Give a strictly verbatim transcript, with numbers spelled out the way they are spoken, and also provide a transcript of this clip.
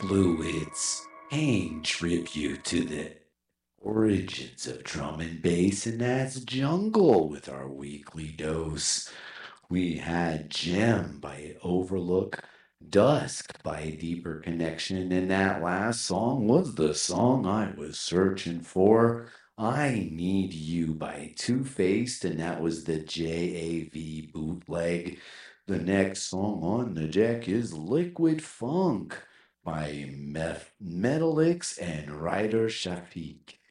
Fluids, paying tribute to the origins of drum and bass, and that's Jungle with our weekly dose. We had Gem by Overlook, Dusk by Deeper Connection, and that last song was the song I was searching for. I Need You by Two Faced, and that was the J A V bootleg. The next song on the deck is Liquid Funk by Mef- Metalix and Ryder Shafiq.